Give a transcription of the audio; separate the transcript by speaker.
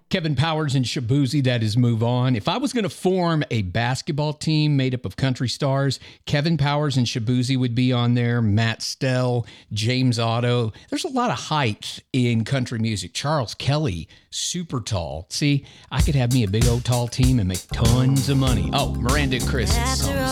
Speaker 1: Kevin Powers and Shabuzi, that is Move On. If I was going to form a basketball team made up of country stars, Kevin Powers and Shabuzi would be on there, Matt Stell, James Otto. There's a lot of height in country music. Charles Kelly, super tall. See, I could have me a big old tall team and make tons of money. Oh, Miranda and Chris.